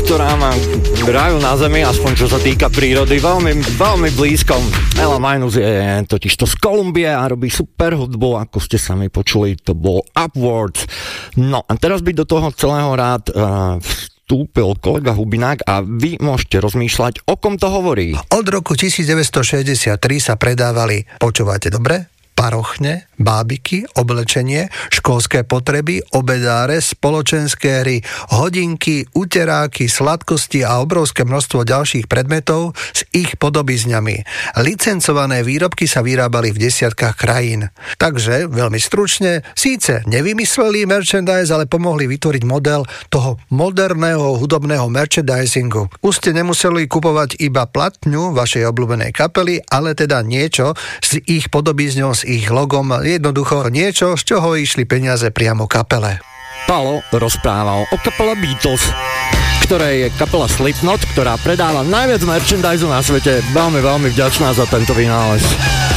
ktorá má raju na zemi, aspoň čo sa týka prírody, veľmi, veľmi blízko. Ella Minus je totižto z Kolumbie a robí super hudbu, ako ste sami počuli, to bol Upwards. No a teraz by do toho celého rád vstúpil kolega Hubinák a vy môžete rozmýšľať, o kom to hovorí. Od roku 1963 sa predávali, počúvate dobre? Parochne, bábiky, oblečenie, školské potreby, obedáre, spoločenské hry, hodinky, uteráky, sladkosti a obrovské množstvo ďalších predmetov s ich podobizňami. Licencované výrobky sa vyrábali v desiatkách krajín. Takže, veľmi stručne, síce nevymysleli merchandise, ale pomohli vytvoriť model toho moderného hudobného merchandisingu. Už ste nemuseli kupovať iba platňu vašej obľúbenej kapely, ale teda niečo s ich podobizňou, s ich logom, jednoducho niečo, z čoho išli peniaze priamo kapele. Palo rozprával o kapele Beatles, ktoré je kapela Slipknot, ktorá predáva najviac merchandise na svete. Veľmi, veľmi vďačná za tento vynález.